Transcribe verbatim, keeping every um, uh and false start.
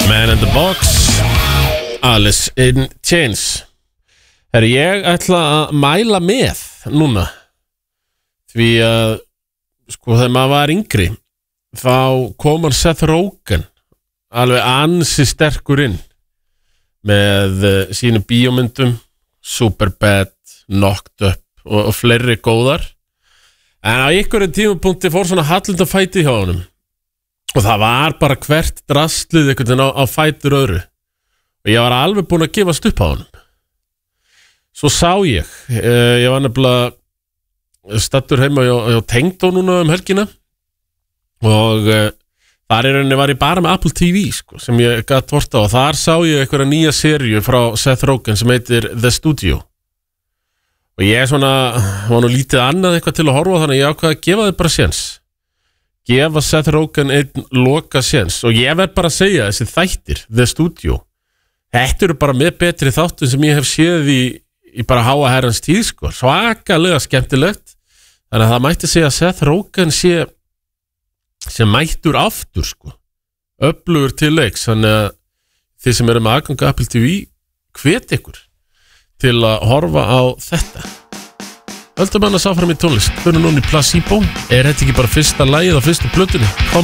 Man in the Box, Alice in Chains. Herri, ég ætla að mæla með núna. Því að, sko, þegar maður var yngri, þá kom hann Seth Rogen alveg ansi sterkur inn með uh, sínum bíómyndum, Superbad, Knocked Up og, og fleiri góðar. En á einhverjum tímapunkti fór svona hallundafæti hjá honum. Og það var bara hvert drastlið einhvern veginn á, á fætur öðru. Og ég var alveg búinn að gefast upp á honum. Svo sá ég, uh, ég var nefnilega stattur heima hjá, hjá Tengdó núna um helgina. Og uh, þar í rauninni var ég bara með Apple T V, sko, sem ég gat horft á. Og þar sá ég einhverja nýja seríu frá Seth Rogen sem heitir The Studio. Og ég svona, var nú lítið annað eitthvað til að horfa, þannig að ég ákvað að gefa þið bara séns. Gefa Seth Rogen einn loka séns. Og ég verð bara að segja þessi þættir, The Studio, þetta eru bara með betri þáttum sem ég hef séð í, í bara háa herrans tíð, sko. Svakalega skemmtilegt. Þannig að það mætti segja að Seth Rogen sé sem mættur aftur, sko. Öflugur til leiks. Þannig að þið sem eru með aðgang Apple T V, hvet ykkur til að horfa á þetta. Höldum hann að sá fram í tónlist. Fyrir núna í Placebo. Er þetta ekki bara fyrsta lagið á fyrstu plötunni?